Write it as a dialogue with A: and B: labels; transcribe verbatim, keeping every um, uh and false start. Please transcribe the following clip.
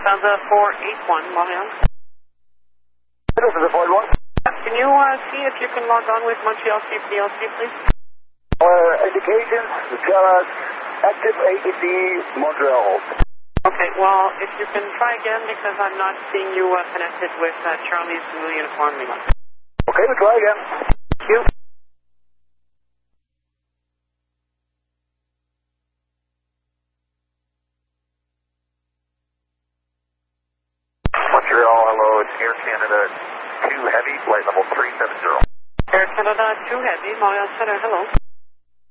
A: Lufthansa four eight one, Montreal.
B: This is a four eight one.
A: Can you uh, see if you can log on with Montreal Safety L C, please?
B: Our indications tell us active A T C Montreal.
A: Okay, well, if you can try again because I'm not seeing you uh, connected with uh, Charlie's Blue Uniform Lima.
B: Okay, we'll try again.
A: Thank you.
B: Montreal, hello, it's Air Canada two Heavy, flight level three seven zero.
A: Air Canada two Heavy, Montreal Center, hello.